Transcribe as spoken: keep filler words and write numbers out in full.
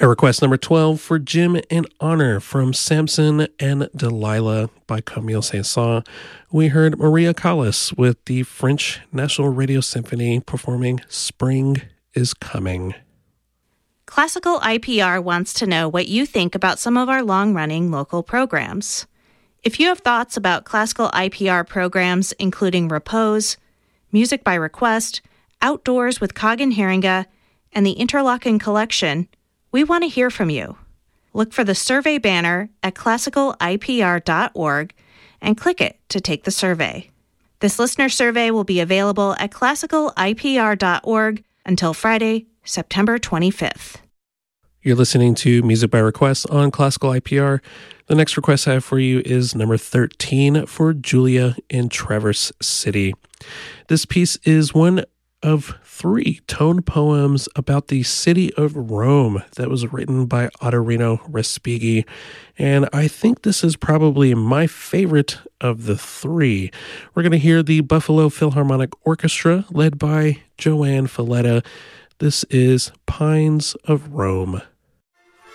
A request number twelve for Jim and Honor from Samson and Delilah by Camille Saint-Saëns. We heard Maria Callas with the French National Radio Symphony performing Spring is Coming. Classical I P R wants to know what you think about some of our long-running local programs. If you have thoughts about classical I P R programs including Repose, Music by Request, Outdoors with Kagan Haringa, and the Interlochen Collection, we want to hear from you. Look for the survey banner at classical I P R dot org and click it to take the survey. This listener survey will be available at classical I P R dot org until Friday, September twenty-fifth. You're listening to Music by Request on Classical I P R. The next request I have for you is number thirteen for Julia in Traverse City. This piece is one of three tone poems about the city of Rome that was written by Ottorino Respighi, and I think this is probably my favorite of the three. We're going to hear the Buffalo Philharmonic Orchestra led by Joanne Falletta. This is Pines of Rome.